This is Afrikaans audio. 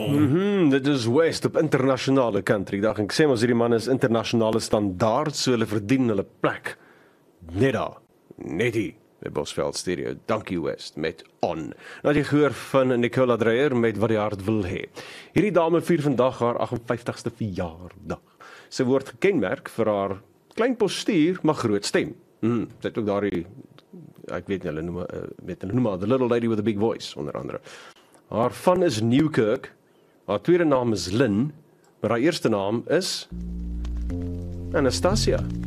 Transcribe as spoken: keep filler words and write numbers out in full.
Mhm, dit is West op internasionale country. Dag ek sê ons hierdie man is internasionale standaard, so hulle verdien hulle plek. Net daar, net hier by Bosveld Stereo. Dankie West met On. Nou het jy gehoor van Nicola Dreyer met Wat die hart wil hê. Hierdie dame vier vandag haar agt en vyftigste verjaardag. Sy word gekenmerk vir haar klein postuur, maar groot stem. Mm, sy het ook daardie, ek weet nie, hulle noem, uh, weet hulle noem haar, The Little Lady with a Big Voice, onder andere. Haar van is Newkirk, haar tweede naam is Lynn, maar haar eerste naam is Anastasia.